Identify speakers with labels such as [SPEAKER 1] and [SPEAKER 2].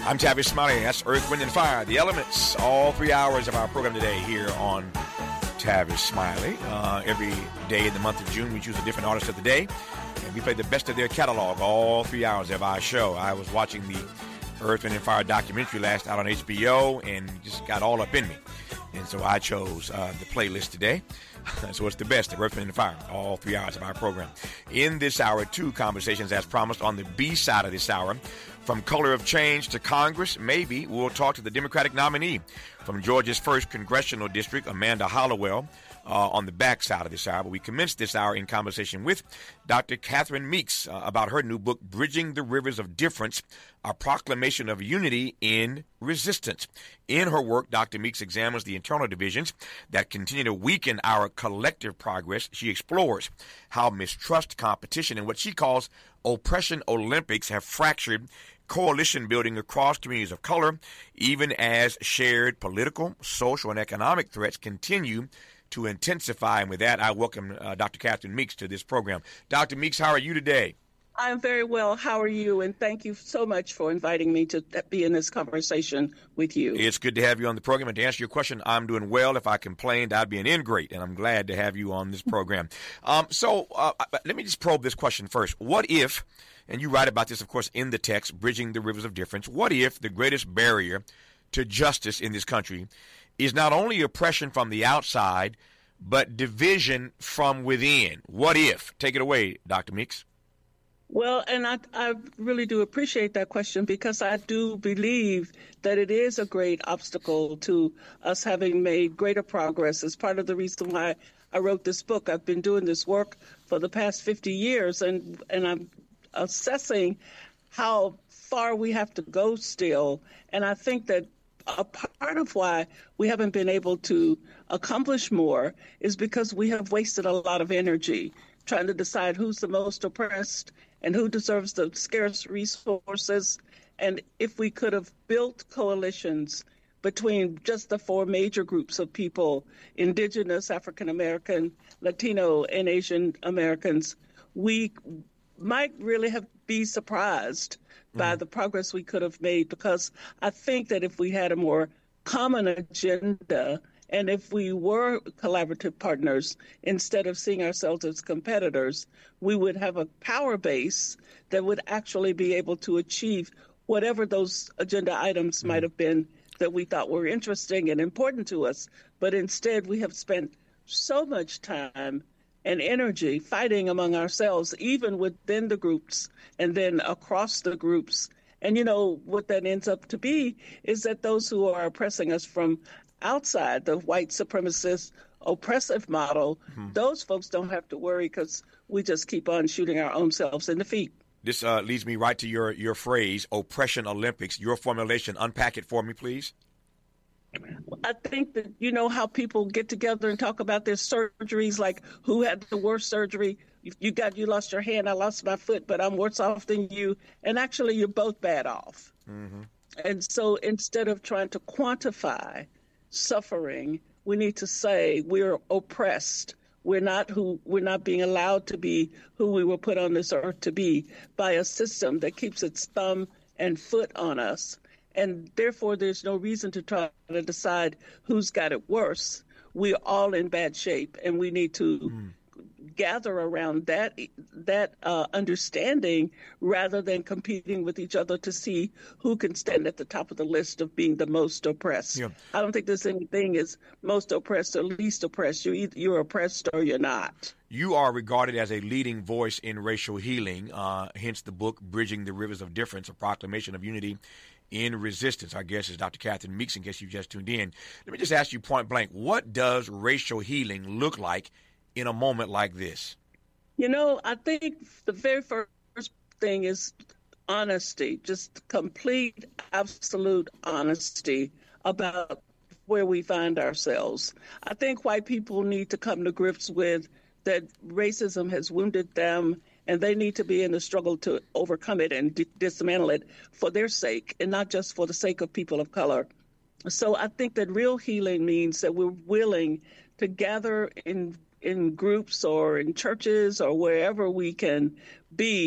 [SPEAKER 1] I'm Tavis Smiley. That's Earth, Wind, and Fire, the elements. All 3 hours of our program today here on Tavis Smiley. Every day in the month of June, we choose a different artist of the day, and we play the best of their catalog all 3 hours of our show. I was watching the Earth, Wind, and Fire documentary last night on HBO, and just got all up in me. And so I chose the playlist today. So it's the best of Earth, Wind, and Fire, all 3 hours of our program. In this hour, 2 conversations as promised. On the B side of this hour, from color of change to Congress, maybe we'll talk to the Democratic nominee from Georgia's 1st Congressional District, Amanda Hollowell, on the back side of this hour. But we commenced this hour in conversation with Dr. Catherine Meeks about her new book, Bridging the Rivers of Difference, A Proclamation of Unity in Resistance. In her work, Dr. Meeks examines the internal divisions that continue to weaken our collective progress. She explores how mistrust, competition, and what she calls oppression Olympics have fractured coalition building across communities of color, even as shared political, social, and economic threats continue to intensify. And with that, I welcome Dr. Catherine Meeks to this program. Dr. Meeks, how are you today?
[SPEAKER 2] I'm very well. How are you? And thank you so much for inviting me to be in this conversation with you.
[SPEAKER 1] It's good to have you on the program. And to answer your question, I'm doing well. If I complained, I'd be an ingrate. And I'm glad to have you on this program. So let me just probe this question first. What if, and you write about this, of course, in the text, Bridging the Rivers of Difference, what if the greatest barrier to justice in this country is not only oppression from the outside, but division from within? What if? Take it away, Dr. Meeks.
[SPEAKER 2] Well, and I really do appreciate that question, because I do believe that it is a great obstacle to us having made greater progress. It's part of the reason why I wrote this book. I've been doing this work for the past 50 years, and I'm assessing how far we have to go still. And I think that a part of why we haven't been able to accomplish more is because we have wasted a lot of energy trying to decide who's the most oppressed and who deserves the scarce resources. And if we could have built coalitions between just the 4 major groups of people, Indigenous, African American, Latino, and Asian Americans, we might really be surprised by the progress we could have made, because I think that if we had a more common agenda, and if we were collaborative partners, instead of seeing ourselves as competitors, we would have a power base that would actually be able to achieve whatever those agenda items might have been that we thought were interesting and important to us. But instead, we have spent so much time and energy fighting among ourselves, even within the groups and then across the groups. And, you know, what that ends up to be is that those who are oppressing us from outside the white supremacist oppressive model, those folks don't have to worry, because we just keep on shooting our own selves in the feet.
[SPEAKER 1] This leads me right to your phrase, oppression Olympics, your formulation. Unpack it for me, please.
[SPEAKER 2] I think that, you know, how people get together and talk about their surgeries, like who had the worst surgery. You lost your hand, I lost my foot, but I'm worse off than you. And actually, you're both bad off. And so instead of trying to quantify suffering, we need to say we're oppressed. We're not being allowed to be who we were put on this earth to be by a system that keeps its thumb and foot on us. And therefore, there's no reason to try to decide who's got it worse. We're all in bad shape, and we need to gather around that understanding, rather than competing with each other to see who can stand at the top of the list of being the most oppressed. Yeah. I don't think there's anything as most oppressed or least oppressed. You're oppressed or you're not.
[SPEAKER 1] You are regarded as a leading voice in racial healing, hence the book, Bridging the Rivers of Difference, A Proclamation of Unity in Resistance. Our guest is Dr. Catherine Meeks, in case you just tuned in. Let me just ask you point blank, what does racial healing look like in a moment like this?
[SPEAKER 2] You know, I think the very first thing is honesty, just complete, absolute honesty about where we find ourselves. I think white people need to come to grips with that racism has wounded them, and they need to be in the struggle to overcome it and dismantle it for their sake, and not just for the sake of people of color. So I think that real healing means that we're willing to gather in groups or in churches or wherever we can be